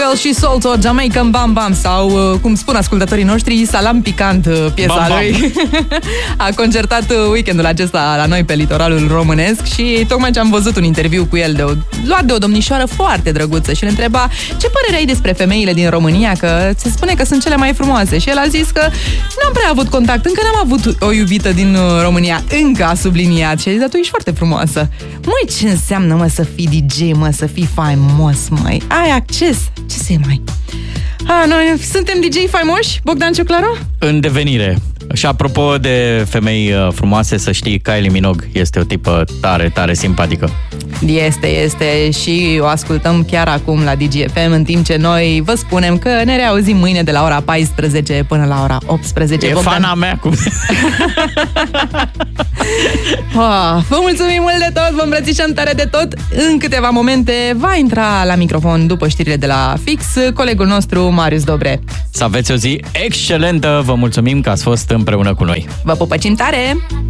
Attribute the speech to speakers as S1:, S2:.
S1: Nivel și Solto, Jamaican Bam Bam, sau cum spun ascultătorii noștri, salam picant, piesa
S2: Bam Bam.
S1: lui. A concertat weekendul acesta la noi pe litoralul românesc și tocmai ce am văzut un interviu cu el luat de o domnișoară foarte drăguță și îl întreba ce părere ai despre femeile din România, că se spune că sunt cele mai frumoase, și el a zis că nu am prea avut contact, încă n-am avut o iubită din România, încă, a subliniat, și a zis, dar tu ești foarte frumoasă. Măi, ce înseamnă, mă, să fii DJ, mă, să fii faimos, măi? Ai acces? Ce să mai? Noi suntem DJ faimoși, Bogdan Ciuclaru?
S2: În devenire. Și apropo de femei frumoase, să știi, Kylie Minogue este o tipă tare, tare simpatică.
S1: Este și o ascultăm chiar acum la DGFM, în timp ce noi vă spunem că ne reauzim mâine de la ora 14 până la ora 18.
S2: E fana mea cum...
S1: Vă mulțumim mult de tot, vă îmbrățișăm tare de tot. În câteva momente va intra la microfon, după știrile de la Fix, colegul nostru Marius Dobre.
S2: Să aveți o zi excelentă, vă mulțumim că ați fost împreună cu noi.
S1: Vă pupăcim tare!